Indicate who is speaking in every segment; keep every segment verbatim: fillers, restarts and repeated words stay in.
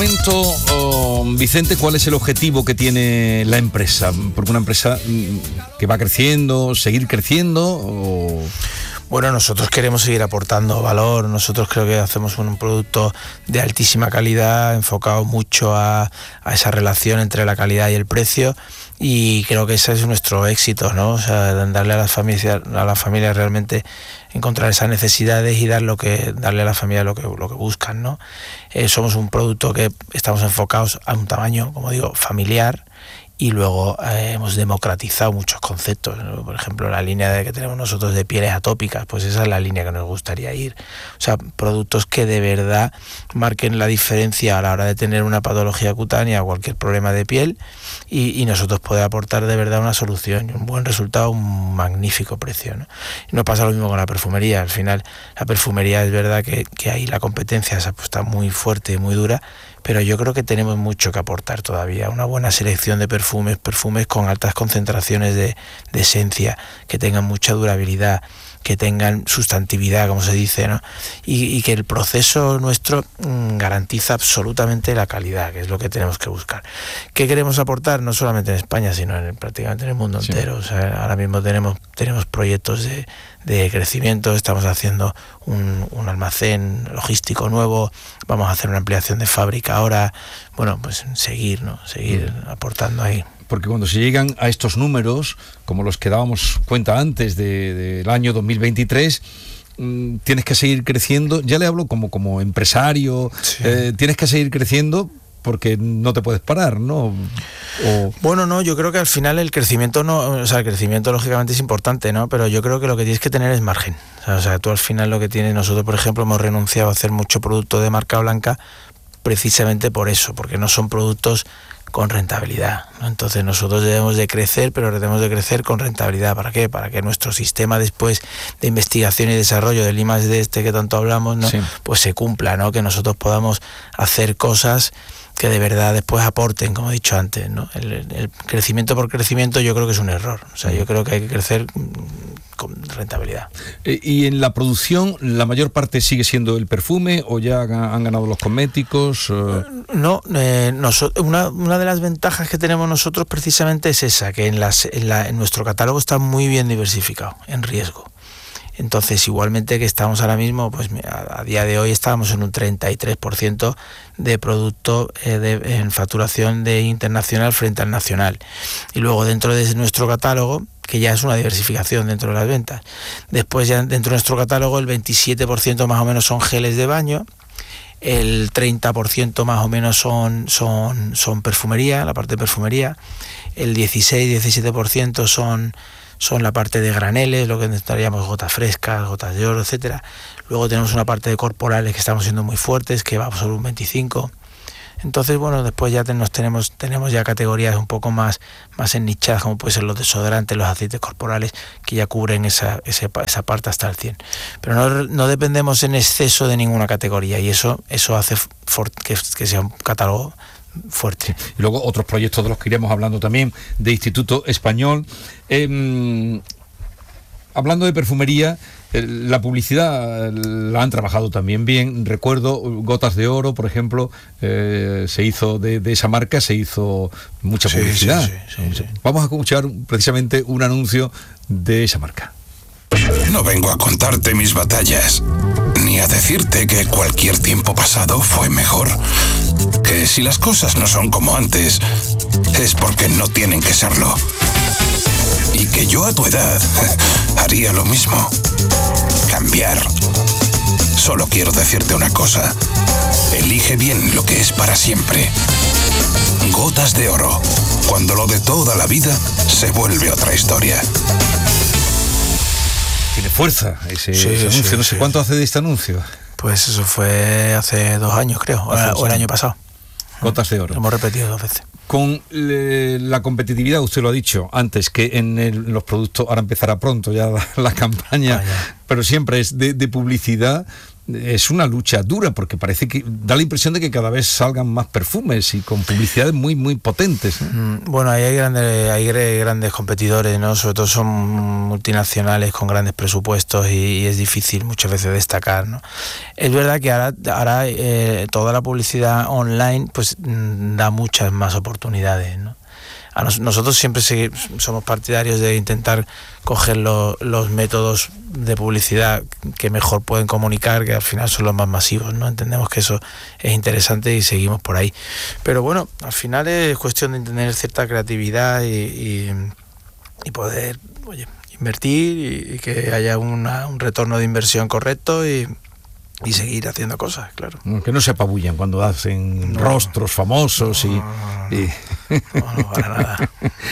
Speaker 1: Oh, Vicente, ¿cuál es el objetivo que tiene la empresa? Porque una empresa que va creciendo, seguir creciendo o...
Speaker 2: Bueno, nosotros queremos seguir aportando valor. Nosotros creo que hacemos un producto de altísima calidad, enfocado mucho a, a esa relación entre la calidad y el precio, y creo que ese es nuestro éxito, ¿no? O sea, darle a las familias, a las familias realmente encontrar esas necesidades y dar lo que, darle a la familia lo que, lo que buscan, ¿no? Eh, somos un producto que estamos enfocados a un tamaño, como digo, familiar. Y luego eh, hemos democratizado muchos conceptos, ¿no? Por ejemplo, la línea de que tenemos nosotros de pieles atópicas, pues esa es la línea que nos gustaría ir. O sea, productos que de verdad marquen la diferencia a la hora de tener una patología cutánea o cualquier problema de piel, y, y nosotros poder aportar de verdad una solución, un buen resultado, un magnífico precio, ¿no? Y no pasa lo mismo con la perfumería. Al final, la perfumería es verdad que, que ahí la competencia se ha puesto muy fuerte y muy dura, pero yo creo que tenemos mucho que aportar todavía. Una buena selección de perfumes, perfumes con altas concentraciones de, de esencia, que tengan mucha durabilidad, que tengan sustantividad, como se dice, ¿no? Y, y que el proceso nuestro mmm, garantiza absolutamente la calidad, que es lo que tenemos que buscar. ¿Qué queremos aportar? No solamente en España, sino en, prácticamente en el mundo sí. entero. O sea, ahora mismo tenemos, tenemos proyectos de, de crecimiento, estamos haciendo un, un almacén logístico nuevo, vamos a hacer una ampliación de fábrica ahora. Bueno, pues seguir, ¿no? Seguir mm. aportando ahí.
Speaker 1: Porque cuando se llegan a estos números, como los que dábamos cuenta antes de, del año dos mil veintitrés, mmm, tienes que seguir creciendo. Ya le hablo como, como empresario, sí. eh, tienes que seguir creciendo porque no te puedes parar, ¿no? O...
Speaker 2: Bueno, no, yo creo que al final el crecimiento no, o sea, el crecimiento lógicamente es importante, ¿no? Pero yo creo que lo que tienes que tener es margen. O sea, o sea, tú al final lo que tienes, nosotros por ejemplo hemos renunciado a hacer mucho producto de marca blanca precisamente por eso, porque no son productos con rentabilidad, ¿no? Entonces nosotros debemos de crecer, pero debemos de crecer con rentabilidad. ¿Para qué? Para que nuestro sistema después de investigación y desarrollo del I más D este que tanto hablamos, ¿no? Sí. Pues se cumpla, ¿no? Que nosotros podamos hacer cosas que de verdad después aporten, como he dicho antes, ¿no? El, el crecimiento por crecimiento yo creo que es un error. O sea, yo creo que hay que crecer con rentabilidad.
Speaker 1: ¿Y en la producción la mayor parte sigue siendo el perfume o ya han ganado los cosméticos?
Speaker 2: No, eh, nosotros, una, una de las ventajas que tenemos nosotros precisamente es esa, que en, las, en, la, en nuestro catálogo está muy bien diversificado en riesgo. Entonces, igualmente que estamos ahora mismo, pues a, a día de hoy estábamos en un treinta y tres por ciento de producto eh, de, en facturación de internacional frente al nacional. Y luego dentro de nuestro catálogo, que ya es una diversificación dentro de las ventas, después ya dentro de nuestro catálogo el veintisiete por ciento más o menos son geles de baño, el treinta por ciento más o menos son, son, son perfumería, la parte de perfumería, el dieciséis a diecisiete por ciento son... son la parte de graneles, lo que necesitaríamos gotas frescas, gotas de oro, etcétera. Luego tenemos una parte de corporales que estamos siendo muy fuertes, que va sobre un veinticinco. Entonces, bueno, después ya nos tenemos tenemos ya categorías un poco más más ennichadas, como pueden ser los desodorantes, los aceites corporales, que ya cubren esa esa, esa parte hasta el cien. Pero no, no dependemos en exceso de ninguna categoría, y eso eso hace for, que, que sea un catálogo fuerte.
Speaker 1: Y luego otros proyectos de los que iremos hablando también, de Instituto Español. Eh, hablando de perfumería, eh, la publicidad la han trabajado también bien. Recuerdo Gotas de Oro, por ejemplo, eh, se hizo de, de esa marca, se hizo mucha
Speaker 2: sí,
Speaker 1: publicidad.
Speaker 2: Sí, sí, sí, sí.
Speaker 1: Vamos a escuchar precisamente un anuncio de esa marca.
Speaker 3: No vengo a contarte mis batallas, ni a decirte que cualquier tiempo pasado fue mejor. Que si las cosas no son como antes, es porque no tienen que serlo. Y que yo a tu edad haría lo mismo. Cambiar. Solo quiero decirte una cosa. Elige bien lo que es para siempre. Gotas de Oro. Cuando lo de toda la vida se vuelve otra historia.
Speaker 1: Tiene fuerza ese,
Speaker 2: sí,
Speaker 1: ese anuncio.
Speaker 2: Sí,
Speaker 1: no sé
Speaker 2: sí.
Speaker 1: cuánto hace de este anuncio.
Speaker 2: Pues eso fue hace dos años, creo, o, o el año pasado.
Speaker 1: Gotas de Oro.
Speaker 2: Lo hemos repetido dos veces.
Speaker 1: Con le, la competitividad, usted lo ha dicho antes, que en el, los productos, ahora empezará pronto ya la, la campaña, Vaya. pero siempre es de, de publicidad. es una lucha dura, porque parece que da la impresión de que cada vez salgan más perfumes y con publicidades muy, muy potentes, ¿no?
Speaker 2: Bueno, ahí hay grandes, hay grandes competidores, ¿no? Sobre todo son multinacionales con grandes presupuestos y, y es difícil muchas veces destacar, ¿no? Es verdad que ahora, ahora eh, toda la publicidad online pues da muchas más oportunidades, ¿no? A nos, nosotros siempre seguir, somos partidarios de intentar coger lo, los métodos de publicidad que mejor pueden comunicar, que al final son los más masivos, ¿no? Entendemos que eso es interesante y seguimos por ahí. Pero bueno, al final es cuestión de tener cierta creatividad y, y, y poder, oye, invertir y, y que haya una, un retorno de inversión correcto y... y seguir haciendo cosas, claro.
Speaker 1: Que no se apabullan cuando hacen no, rostros famosos no, y... y...
Speaker 2: No, no, para nada.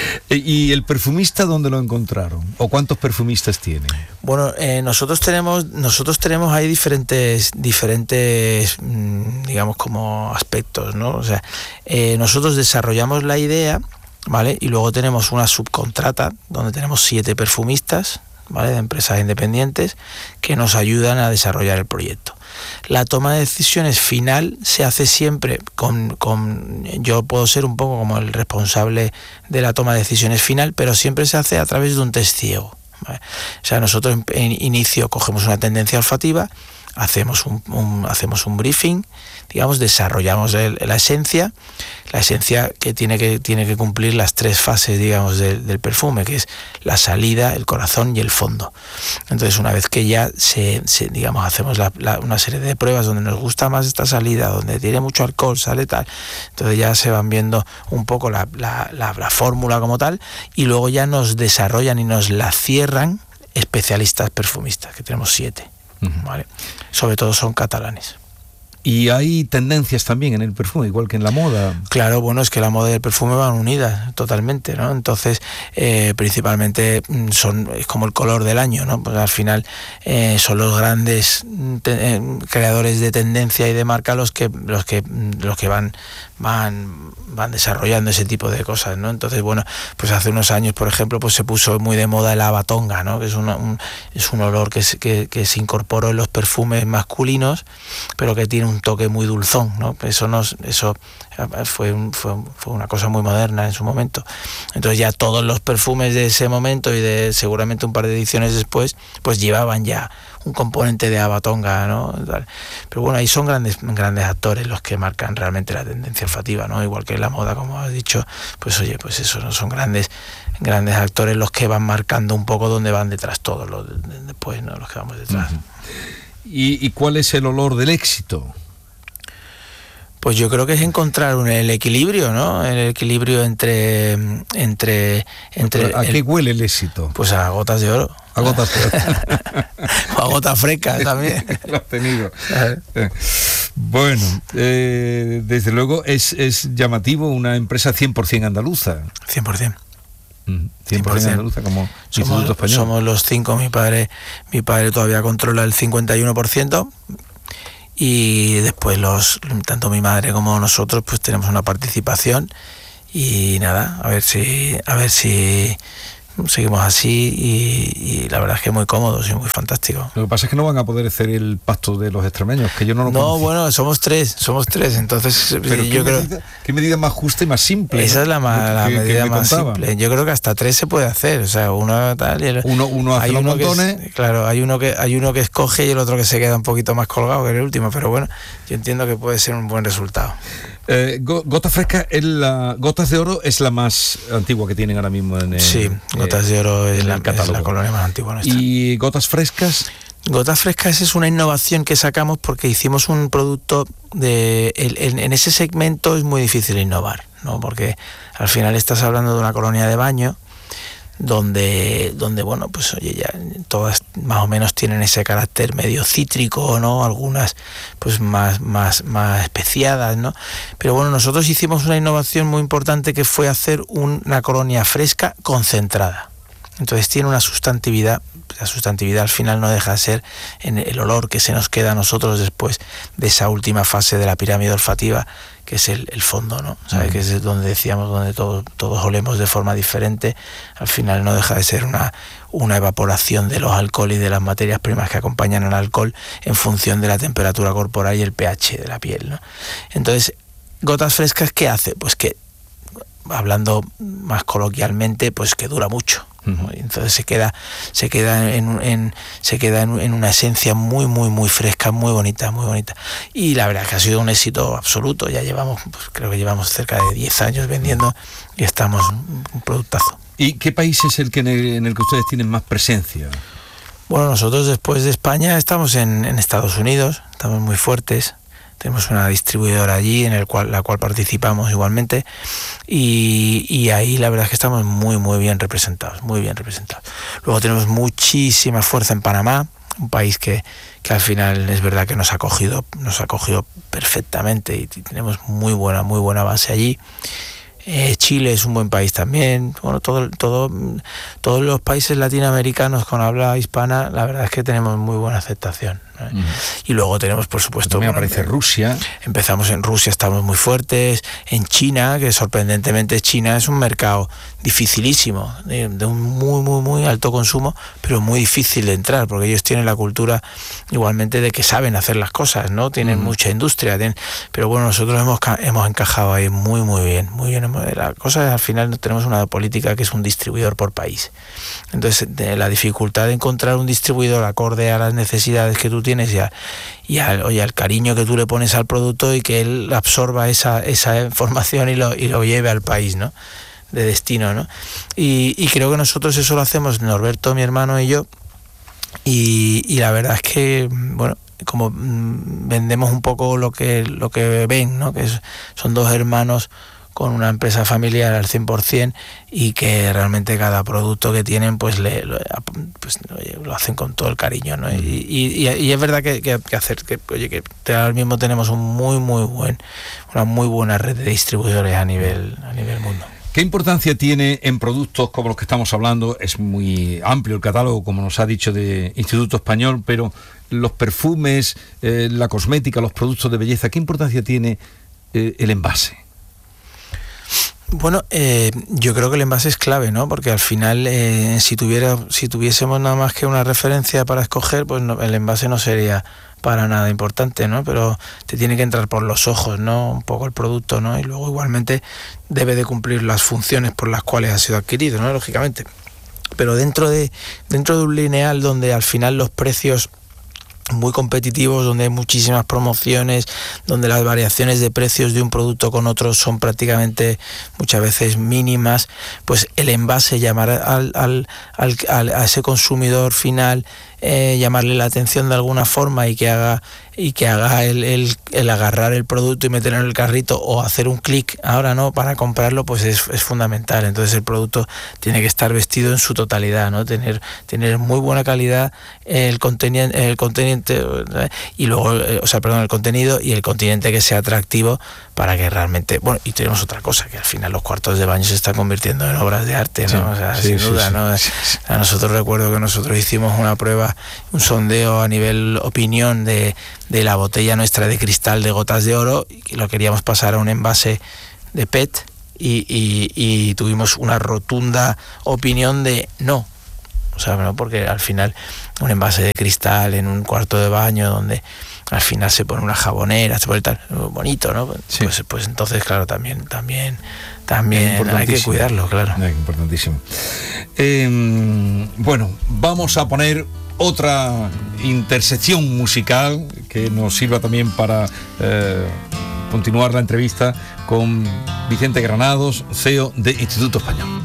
Speaker 1: ¿Y el perfumista dónde lo encontraron? ¿O cuántos perfumistas tienen?
Speaker 2: Bueno, eh, nosotros tenemos nosotros tenemos ahí diferentes, diferentes digamos, como aspectos, ¿no? O sea, eh, nosotros desarrollamos la idea, ¿vale? Y luego tenemos una subcontrata donde tenemos siete perfumistas, ¿vale? De empresas independientes que nos ayudan a desarrollar el proyecto. La toma de decisiones final se hace siempre con, con... Yo puedo ser un poco como el responsable de la toma de decisiones final, pero siempre se hace a través de un test ciego, ¿vale? O sea, nosotros en, en inicio cogemos una tendencia olfativa, hacemos un, un, hacemos un briefing, digamos, desarrollamos el, la esencia, la esencia que tiene que tiene que cumplir las tres fases, digamos, del, del perfume, que es la salida, el corazón y el fondo. Entonces, una vez que ya se, se digamos, hacemos la, la, una serie de pruebas donde nos gusta más esta salida, donde tiene mucho alcohol, sale tal, entonces ya se van viendo un poco la, la, la, la fórmula como tal, y luego ya nos desarrollan y nos la cierran especialistas perfumistas, que tenemos siete. Uh-huh. ¿Vale? Sobre todo son catalanes.
Speaker 1: Y hay tendencias también en el perfume, igual que en la moda.
Speaker 2: Claro, bueno, es que la moda y el perfume van unidas totalmente, ¿no? Entonces, eh, principalmente son es como el color del año, ¿no? Pues al final eh, son los grandes te, eh, creadores de tendencia y de marca los que los que los que van van van desarrollando ese tipo de cosas, ¿no? Entonces, bueno, pues hace unos años, por ejemplo, pues se puso muy de moda el abatonga, ¿no? Que es una, un es un olor que se, que, que se incorporó en los perfumes masculinos, pero que tiene un toque muy dulzón, ¿no? Eso nos, eso fue, un, fue, fue una cosa muy moderna en su momento. Entonces ya todos los perfumes de ese momento y de seguramente un par de ediciones después, pues llevaban ya un componente de abatonga, ¿no? Pero bueno, ahí son grandes grandes actores los que marcan realmente la tendencia olfativa, ¿no? Igual que en la moda, como has dicho, pues oye, pues eso, ¿no? Son grandes grandes actores los que van marcando un poco dónde van detrás todos los después, ¿no? Los que vamos detrás.
Speaker 1: Uh-huh. ¿Y, ¿Y cuál es el olor del éxito?
Speaker 2: Pues yo creo que es encontrar un, el equilibrio, ¿no? El equilibrio entre... entre, entre
Speaker 1: ¿A
Speaker 2: el,
Speaker 1: qué huele el éxito?
Speaker 2: Pues a gotas de oro.
Speaker 1: A gotas de oro.
Speaker 2: O a gotas frescas también.
Speaker 1: Lo has tenido. Bueno, eh, desde luego es, es llamativo una empresa cien por ciento andaluza.
Speaker 2: cien por ciento.
Speaker 1: cien por ciento andaluza como
Speaker 2: somos,
Speaker 1: Instituto Español.
Speaker 2: Somos los cinco, mi padre, mi padre todavía controla el cincuenta y uno por ciento. Y después los tanto mi madre como nosotros pues tenemos una participación y nada, a ver si a ver si seguimos así y, y la verdad es que muy cómodos y muy fantástico.
Speaker 1: Lo que pasa es que no van a poder hacer el pacto de los extremeños, que yo no lo
Speaker 2: No,
Speaker 1: conozco.
Speaker 2: bueno, somos tres, somos tres, entonces
Speaker 1: pero
Speaker 2: yo
Speaker 1: ¿qué
Speaker 2: creo
Speaker 1: medida, qué medida más justa y más simple?
Speaker 2: Esa, ¿no? Es la, ma, la que, medida que más
Speaker 1: contaba.
Speaker 2: simple. Yo creo que hasta tres se puede hacer, o sea, uno tal y el,
Speaker 1: uno uno hace
Speaker 2: hay
Speaker 1: los
Speaker 2: uno
Speaker 1: montones.
Speaker 2: Que es, claro, hay uno que hay uno que escoge y el otro que se queda un poquito más colgado que el último, pero bueno, yo entiendo que puede ser un buen resultado.
Speaker 1: Eh, Gotas Frescas es la Gotas de Oro es la más antigua que tienen ahora mismo en el,
Speaker 2: sí, Gotas
Speaker 1: eh,
Speaker 2: de Oro es,
Speaker 1: en
Speaker 2: la,
Speaker 1: el catálogo.
Speaker 2: Es la colonia más antigua nuestra.
Speaker 1: ¿Y Gotas Frescas?
Speaker 2: Gotas Frescas es una innovación que sacamos porque hicimos un producto de el, en, en ese segmento es muy difícil innovar, ¿no? Porque al final estás hablando de una colonia de baño donde donde bueno, pues oye, ya todas más o menos tienen ese carácter medio cítrico, ¿no? Algunas pues más más más especiadas, ¿no? Pero bueno, nosotros hicimos una innovación muy importante que fue hacer una colonia fresca concentrada. Entonces tiene una sustantividad la sustantividad al final no deja de ser en el olor que se nos queda a nosotros después de esa última fase de la pirámide olfativa, que es el, el fondo, ¿no? ¿Sabes? Mm. Que es donde decíamos, donde todos, todos olemos de forma diferente. Al final no deja de ser una, una evaporación de los alcoholes y de las materias primas que acompañan al alcohol en función de la temperatura corporal y el pH de la piel, ¿no? Entonces, Gotas Frescas, ¿qué hace? Pues que, hablando más coloquialmente, pues que dura mucho. Uh-huh. Entonces se queda se queda en, en se queda en, en una esencia muy muy muy fresca, muy bonita, muy bonita. Y la verdad es que ha sido un éxito absoluto. Ya llevamos, pues, creo que llevamos cerca de diez años vendiendo y estamos un productazo.
Speaker 1: ¿Y qué país es el que en el, en el que ustedes tienen más presencia?
Speaker 2: Bueno, nosotros después de España estamos en, en Estados Unidos, estamos muy fuertes. Tenemos una distribuidora allí en el cual, la cual participamos igualmente y, y ahí la verdad es que estamos muy muy bien representados, muy bien representados. Luego tenemos muchísima fuerza en Panamá, un país que, que al final es verdad que nos ha acogido, nos ha acogido perfectamente y tenemos muy buena, muy buena base allí. Eh, Chile es un buen país también. Bueno, todo, todo, todos los países latinoamericanos con habla hispana, la verdad es que tenemos muy buena aceptación. ¿eh? Mm. Y luego tenemos, por supuesto...
Speaker 1: También bueno, aparece Rusia.
Speaker 2: Empezamos en Rusia, estamos muy fuertes. En China, que sorprendentemente China es un mercado dificilísimo, de, de un muy, muy, muy alto consumo, pero muy difícil de entrar, porque ellos tienen la cultura igualmente de que saben hacer las cosas, ¿no? Tienen mm. mucha industria, tienen, pero bueno, nosotros hemos, hemos encajado ahí muy, muy bien, muy bien. La cosa es, al final tenemos una política que es un distribuidor por país. Entonces, de la dificultad de encontrar un distribuidor acorde a las necesidades que tú tienes y, a, y al, oye, al cariño que tú le pones al producto y que él absorba esa, esa información y lo, y lo lleve al país, ¿no? De destino, ¿no? Y, y creo que nosotros eso lo hacemos, Norberto, mi hermano y yo, y, y la verdad es que, bueno, como mmm, vendemos un poco lo que, lo que ven, ¿no? Que es, son dos hermanos con una empresa familiar al cien por ciento y que realmente cada producto que tienen pues, le, lo, pues lo hacen con todo el cariño, ¿no? Y, y, y es verdad que, que, que hacer que, oye, que ahora mismo tenemos un muy muy buen una muy buena red de distribuidores a nivel a nivel mundo.
Speaker 1: ¿Qué importancia tiene en productos como los que estamos hablando? Es muy amplio el catálogo, como nos ha dicho, de Instituto Español, pero los perfumes, eh, la cosmética, los productos de belleza, ¿qué importancia tiene eh, el envase?
Speaker 2: Bueno, eh, yo creo que el envase es clave, ¿no? Porque al final, eh, si tuviera, si tuviésemos nada más que una referencia para escoger, pues no, el envase no sería para nada importante, ¿no? Pero te tiene que entrar por los ojos, ¿no? Un poco el producto, ¿no? Y luego igualmente debe de cumplir las funciones por las cuales ha sido adquirido, ¿no? Lógicamente. Pero dentro de, dentro de un lineal donde al final los precios muy competitivos, donde hay muchísimas promociones, donde las variaciones de precios de un producto con otro son prácticamente muchas veces mínimas, pues el envase, llamar al, al, al, al a ese consumidor final, eh, llamarle la atención de alguna forma y que haga y que haga el, el, el agarrar el producto y meterlo en el carrito o hacer un clic ahora, ¿no? Para comprarlo, pues es, es fundamental. Entonces el producto tiene que estar vestido en su totalidad, ¿no? Tener, tener muy buena calidad el contenido, el contenido y luego, o sea, perdón, el contenido y el continente que sea atractivo para que realmente, bueno, y tenemos otra cosa, que al final los cuartos de baño se están convirtiendo en obras de arte, ¿no? Sí, o sea, sí, sin sí, duda, sí, ¿no? Sí, sí. A nosotros recuerdo que nosotros hicimos una prueba, un sondeo a nivel opinión de de la botella nuestra de cristal de Gotas de Oro, y lo queríamos pasar a un envase de P E T y, y, y tuvimos una rotunda opinión de no. O sea, ¿no? Porque al final un envase de cristal en un cuarto de baño donde al final se pone una jabonera, se pone tal, bonito, ¿no? Sí. Pues, pues entonces, claro, también también también hay que cuidarlo, claro.
Speaker 1: Es importantísimo. Eh, bueno, vamos a poner otra intersección musical que nos sirva también para eh, continuar la entrevista con Vicente Granados, C E O de Instituto Español.